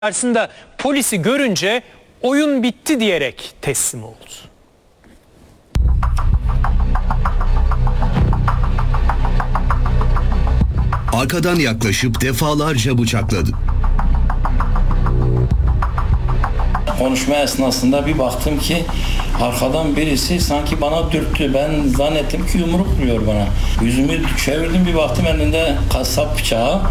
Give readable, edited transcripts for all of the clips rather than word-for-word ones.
karşısında polisi görünce oyun bitti diyerek teslim oldu. Arkadan yaklaşıp defalarca bıçakladı. Konuşma esnasında bir baktım ki arkadan birisi sanki bana dürttü. Ben zannettim ki yumruk vuruyor bana. Yüzümü çevirdim, bir baktım elinde kasap bıçağı.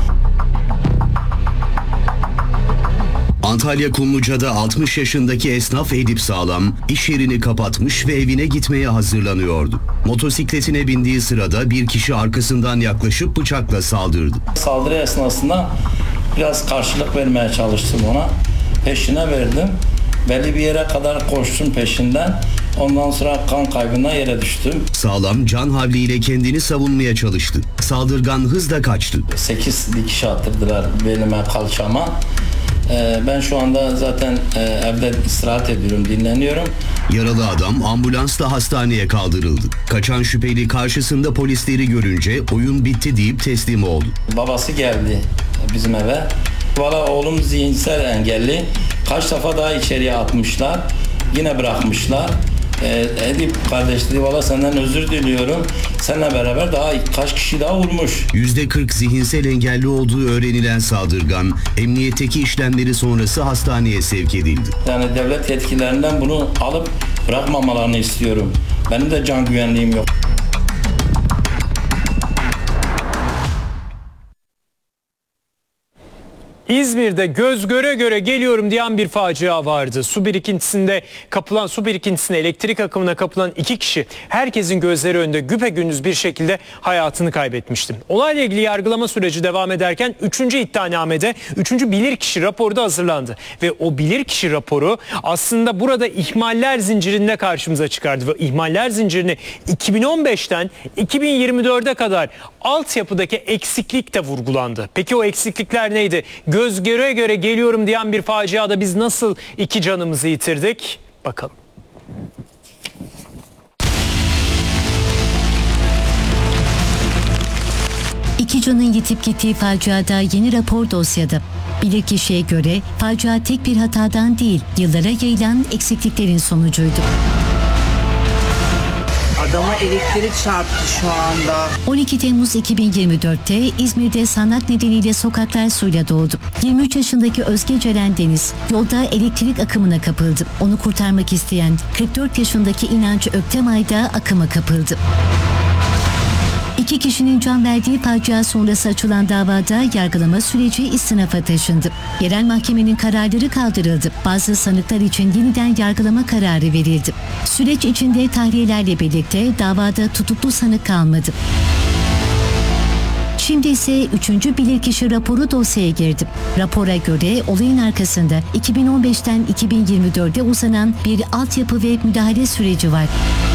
Antalya Kumluca'da 60 yaşındaki esnaf Edip Sağlam iş yerini kapatmış ve evine gitmeye hazırlanıyordu. Motosikletine bindiği sırada bir kişi arkasından yaklaşıp bıçakla saldırdı. Saldırı esnasında biraz karşılık vermeye çalıştım ona. Peşine verdim. Belli bir yere kadar koştum peşinden. Ondan sonra kan kaybına yere düştüm. Sağlam can havliyle kendini savunmaya çalıştı. Saldırgan hızla kaçtı. 8 dikiş attırdılar belime, kalçama. Ben şu anda zaten evde istirahat ediyorum, dinleniyorum. Yaralı adam ambulansla hastaneye kaldırıldı. Kaçan şüpheli karşısında polisleri görünce oyun bitti deyip teslim oldu. Babası geldi bizim eve. Valla oğlum zihinsel engelli. Kaç defa daha içeriye atmışlar. Yine bırakmışlar. Edip kardeş dedi, valla senden özür diliyorum. Seninle beraber daha kaç kişi daha vurmuş. %40 zihinsel engelli olduğu öğrenilen saldırgan, emniyetteki işlemleri sonrası hastaneye sevk edildi. Yani devlet yetkililerinden bunu alıp bırakmamalarını istiyorum. Benim de can güvenliğim yok. İzmir'de göz göre göre geliyorum diyen bir facia vardı. Su birikintisine elektrik akımına kapılan iki kişi herkesin gözleri önünde güpegündüz bir şekilde hayatını kaybetmişti. Olayla ilgili yargılama süreci devam ederken 3. iddianamede 3. bilirkişi raporu da hazırlandı. Ve o bilirkişi raporu aslında burada ihmaller zincirinde karşımıza çıkardı. Ve ihmaller zincirini 2015'ten 2024'e kadar altyapıdaki eksiklik de vurgulandı. Peki o eksiklikler neydi? Göz göre göre geliyorum diyen bir faciada biz nasıl iki canımızı yitirdik? Bakalım. İki canın yitip gittiği faciada yeni rapor dosyada. Bilirkişiye göre facia tek bir hatadan değil, yıllara yayılan eksikliklerin sonucuydu. Adama elektrik çarptı şu anda. 12 Temmuz 2024'te İzmir'de sağanak nedeniyle sokaklar suyla doldu. 23 yaşındaki Özge Ceren Deniz yolda elektrik akımına kapıldı. Onu kurtarmak isteyen 44 yaşındaki İnanç Öktemay da akıma kapıldı. İki kişinin can verdiği facia sonrası açılan davada yargılama süreci istinafa taşındı. Yerel mahkemenin kararları kaldırıldı. Bazı sanıklar için yeniden yargılama kararı verildi. Süreç içinde tahliyelerle birlikte davada tutuklu sanık kalmadı. Şimdi ise 3. bilirkişi raporu dosyaya girdi. Rapora göre olayın arkasında 2015'ten 2024'e uzanan bir altyapı ve müdahale süreci var.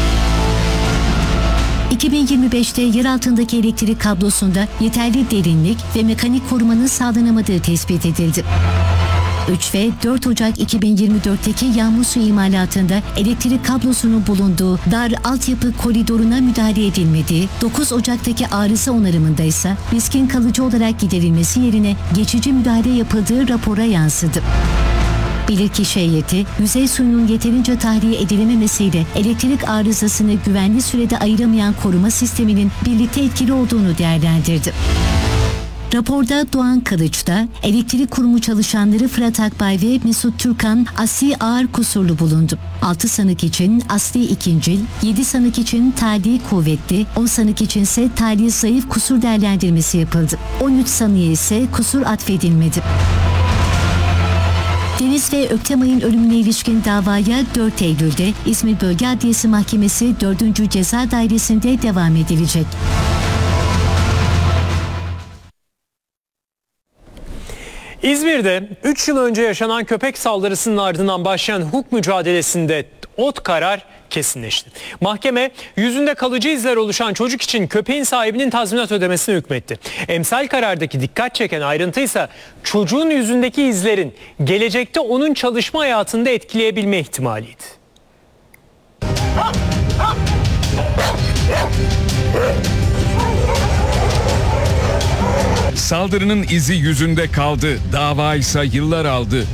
2025'te yer altındaki elektrik kablosunda yeterli derinlik ve mekanik korumanın sağlanamadığı tespit edildi. 3 ve 4 Ocak 2024'teki yağmur suyu imalatında elektrik kablosunun bulunduğu dar altyapı koridoruna müdahale edilmediği, 9 Ocak'taki arıza onarımında ise riskin kalıcı olarak giderilmesi yerine geçici müdahale yapıldığı rapora yansıdı. Bilirkişi heyeti, yüzey suyunun yeterince tahliye edilememesiyle elektrik arızasını güvenli sürede ayıramayan koruma sisteminin birlikte etkili olduğunu değerlendirdi. Raporda Doğan Kılıç'ta elektrik kurumu çalışanları Fırat Akbay ve Mesut Türkan asli ağır kusurlu bulundu. 6 sanık için asli ikincil, 7 sanık için tali kuvvetli, 10 sanık için ise tali zayıf kusur değerlendirmesi yapıldı. 13 sanığa ise kusur atfedilmedi. Deniz ve Öktemay'ın ölümüne ilişkin davaya 4 Eylül'de İzmir Bölge Adliyesi Mahkemesi 4. Ceza Dairesi'nde devam edilecek. İzmir'de 3 yıl önce yaşanan köpek saldırısının ardından başlayan hukuk mücadelesinde karar kesinleşti. Mahkeme yüzünde kalıcı izler oluşan çocuk için köpeğin sahibinin tazminat ödemesine hükmetti. Emsal karardaki dikkat çeken ayrıntı ise çocuğun yüzündeki izlerin gelecekte onun çalışma hayatında etkileyebilme ihtimaliydi. saldırının izi yüzünde kaldı. Dava ise yıllar aldı.